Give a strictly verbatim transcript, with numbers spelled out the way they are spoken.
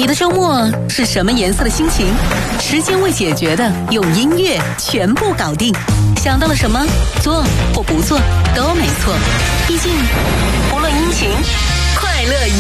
你的周末是什么颜色的心情？时间未解决的，用音乐全部搞定。想到了什么，做或不做都没错。毕竟，无论阴晴，快乐